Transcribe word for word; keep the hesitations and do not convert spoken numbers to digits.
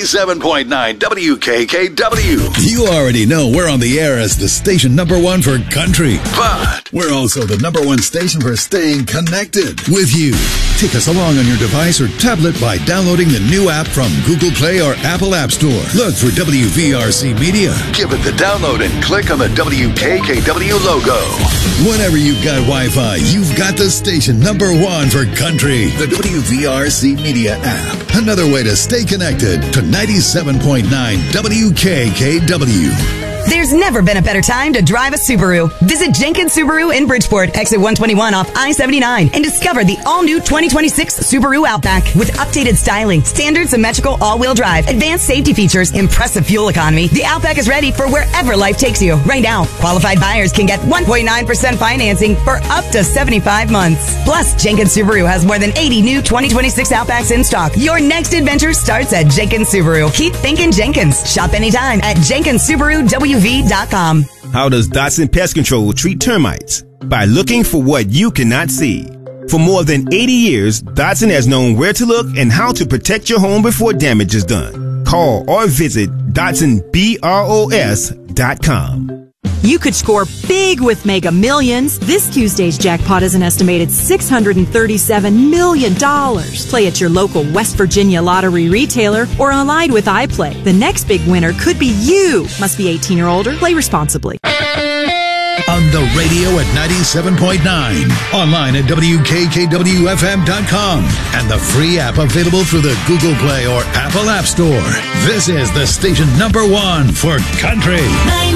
ninety-seven point nine W K K W. You already know we're on the air as the station number one for country. But we're also the number one station for staying connected with you. Take us along on your device or tablet by downloading the new app from Google Play or Apple App Store. Look for W V R C Media. Give it the download and click on the W K K W logo. Whenever you've got Wi-Fi, you've got the station number one for country. The W V R C Media app. Another way to stay connected to ninety-seven point nine W K K W. There's never been a better time to drive a Subaru. Visit Jenkins Subaru in Bridgeport, exit one twenty-one off I seventy-nine, and discover the all-new twenty twenty-six Subaru Outback with updated styling, standard symmetrical all-wheel drive, advanced safety features, impressive fuel economy. The Outback is ready for wherever life takes you. Right now, qualified buyers can get one point nine percent financing for up to seventy-five months. Plus, Jenkins Subaru has more than eighty new twenty twenty-six Outbacks in stock. Your next adventure starts at Jenkins Subaru. Keep thinking Jenkins. Shop anytime at Jenkins Subaru W V dot com. How does Dotson Pest Control treat termites? By looking for what you cannot see. For more than eighty years, Dotson has known where to look and how to protect your home before damage is done. Call or visit Dotson Bros dot com. You could score big with Mega Millions. This Tuesday's jackpot is an estimated six hundred thirty-seven million dollars. Play at your local West Virginia lottery retailer or online with iPlay. The next big winner could be you. Must be eighteen or older. Play responsibly. On the radio at ninety-seven point nine, online at W K K W F M dot com, and the free app available through the Google Play or Apple App Store. This is the station number one for country.